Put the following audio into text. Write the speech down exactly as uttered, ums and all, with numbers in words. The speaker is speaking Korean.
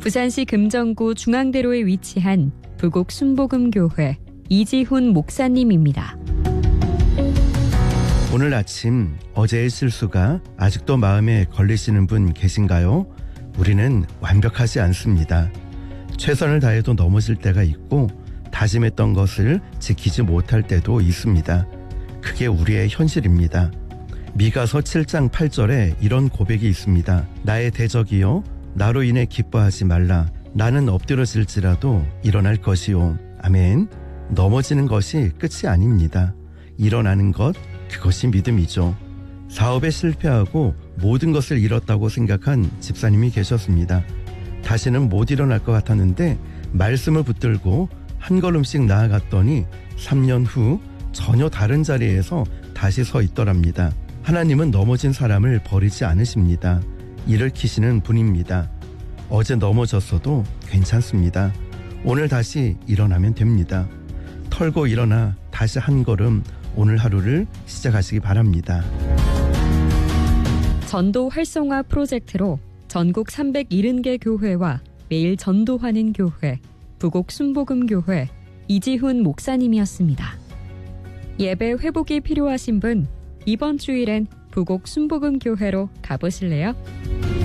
부산시 금정구 중앙대로에 위치한 부곡 순복음교회 이지훈 목사님입니다. 오늘 아침 어제의 실수가 아직도 마음에 걸리시는 분 계신가요? 우리는 완벽하지 않습니다. 최선을 다해도 넘어질 때가 있고 다짐했던 것을 지키지 못할 때도 있습니다. 그게 우리의 현실입니다. 미가서 칠 장 팔 절에 이런 고백이 있습니다. 나의 대적이여 나로 인해 기뻐하지 말라. 나는 엎드러질지라도 일어날 것이요. 아멘. 넘어지는 것이 끝이 아닙니다. 일어나는 것, 그것이 믿음이죠. 사업에 실패하고 모든 것을 잃었다고 생각한 집사님이 계셨습니다. 다시는 못 일어날 것 같았는데 말씀을 붙들고 한 걸음씩 나아갔더니 삼 년 후 전혀 다른 자리에서 다시 서 있더랍니다. 하나님은 넘어진 사람을 버리지 않으십니다. 일으키시는 분입니다. 어제 넘어졌어도 괜찮습니다. 오늘 다시 일어나면 됩니다. 털고 일어나 다시 한 걸음 오늘 하루를 시작하시기 바랍니다. 전도 활성화 프로젝트로 전국 삼백칠십 개 교회와 매일 전도하는 교회, 부곡 순복음교회 이지훈 목사님이었습니다. 예배 회복이 필요하신 분, 이번 주일엔 부곡 순복음교회로 가보실래요?